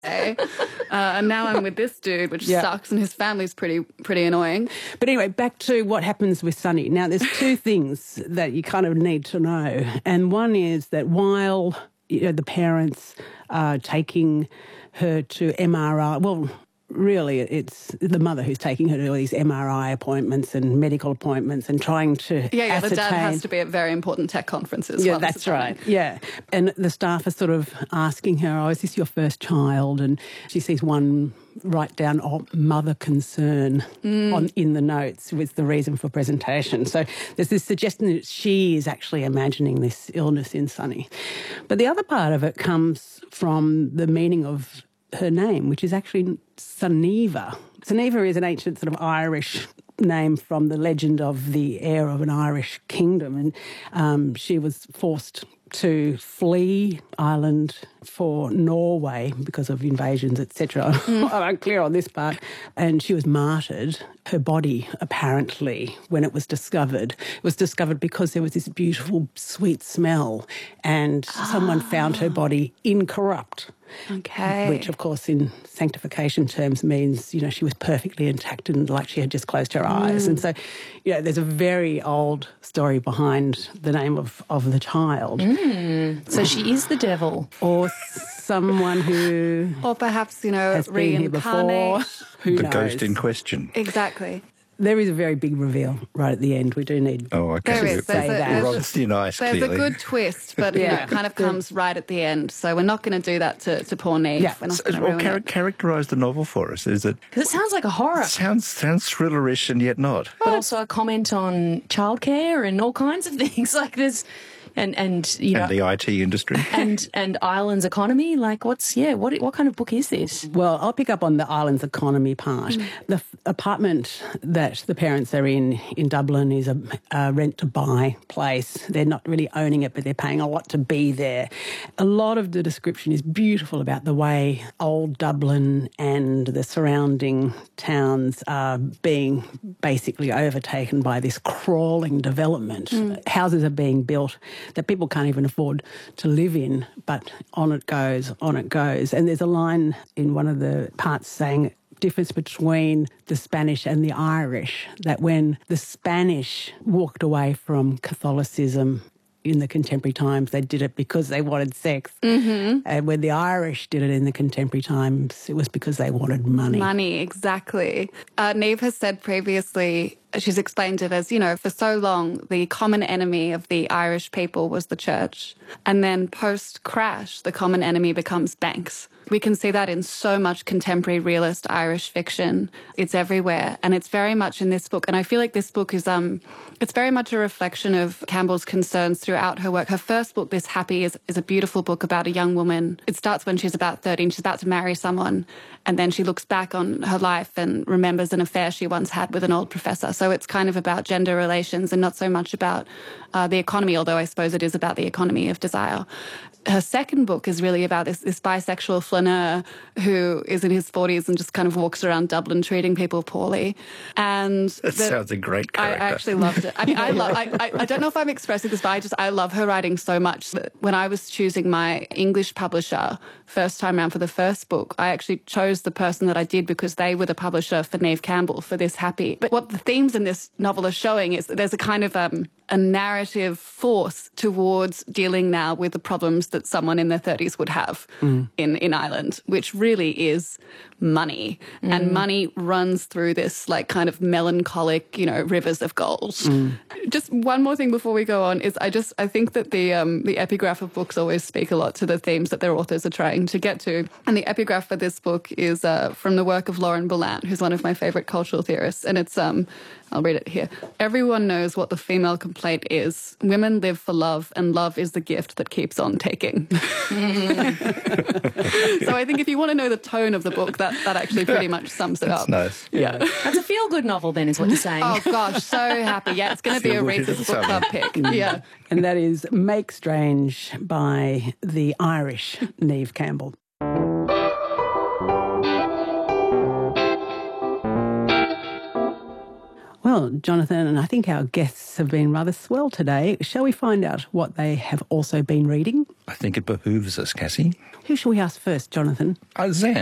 And now I'm with this dude, which sucks, and his family's pretty annoying. But anyway, back to what happens with Sunny. Now, there's two things that you kind of need to know. And one is that while the parents are taking her to MRI, well, really, it's the mother who's taking her to all these MRI appointments and medical appointments and trying to ascertain. The dad has to be at very important tech conferences. Yeah, that's right. Yeah. And the staff are sort of asking her, oh, is this your first child? And she sees one write down, oh, mother concern in the notes with the reason for presentation. So there's this suggestion that she is actually imagining this illness in Sunny. But the other part of it comes from the meaning of her name, which is actually Sunniva. Sunniva is an ancient sort of Irish name from the legend of the heir of an Irish kingdom, and she was forced to flee Ireland for Norway because of invasions, etc. I'm unclear on this part. And she was martyred. Her body, apparently, when it was discovered because there was this beautiful, sweet smell, and someone found her body incorrupt. Okay. Which, of course, in sanctification terms means, she was perfectly intact and like she had just closed her eyes. And so, there's a very old story behind the name of the child. So she is the devil. Or someone who... Or perhaps, has been here before. Who the knows? ghost in question. Exactly. There is a very big reveal right at the end. We do need There is. say that. Rod's in ice, There's clearly. a good twist, but it kind of comes right at the end. So we're not going to do that to poor Neve. Yeah. We're not going to ruin it. Characterise the novel for us. Is it? Because it sounds like a horror. Sounds thrillerish and yet not. But also a comment on childcare and all kinds of things. Like there's... And the IT industry. and Ireland's economy. Like what kind of book is this? Well, I'll pick up on the island's economy part. The apartment that the parents are in Dublin is a rent-to-buy place. They're not really owning it, but they're paying a lot to be there. A lot of the description is beautiful about the way old Dublin and the surrounding towns are being basically overtaken by this crawling development. Houses are being built that people can't even afford to live in, but on it goes. And there's a line in one of the parts saying difference between the Spanish and the Irish, that when the Spanish walked away from Catholicism in the contemporary times, they did it because they wanted sex. And when the Irish did it in the contemporary times, it was because they wanted money. Money, exactly. Neve has said previously, she's explained it as, for so long, the common enemy of the Irish people was the church. And then post-crash, the common enemy becomes banks. We can see that in so much contemporary realist Irish fiction. It's everywhere, and it's very much in this book. And I feel like this book is it's very much a reflection of Campbell's concerns throughout her work. Her first book, This Happy, is a beautiful book about a young woman. It starts when she's about 13. She's about to marry someone, and then she looks back on her life and remembers an affair she once had with an old professor. So it's kind of about gender relations and not so much about the economy, although I suppose it is about the economy of desire. Her second book is really about this bisexual flaneur who is in his 40s and just kind of walks around Dublin treating people poorly. And that sounds a great character. I actually loved it. I mean, I don't know if I'm expressing this, but I love her writing so much that when I was choosing my English publisher first time around for the first book, I actually chose the person that I did because they were the publisher for Neve Campbell for This Happy. But what the themes in this novel are showing is that there's a kind of a narrative force towards dealing now with the problems that someone in their 30s would have in Ireland, which really is money. And money runs through this like kind of melancholic, rivers of gold. Just one more thing before we go on is I think that the epigraph of books always speak a lot to the themes that their authors are trying to get to. And the epigraph for this book is from the work of Lauren Berlant, who's one of my favorite cultural theorists. And it's I'll read it here. Everyone knows what the female complaint is. Women live for love, and love is the gift that keeps on taking. So I think if you want to know the tone of the book, that actually pretty much sums it up. That's nice. Yeah. That's a feel-good novel then, is what you're saying. Oh, gosh, so happy. Yeah, it's going to be a Reese's Book Club pick. Yeah. And that is Make Strange by the Irish Neve Campbell. Well, Jonathan, and I think our guests have been rather swell today. Shall we find out what they have also been reading? I think it behooves us, Cassie. Who shall we ask first, Jonathan? Zan.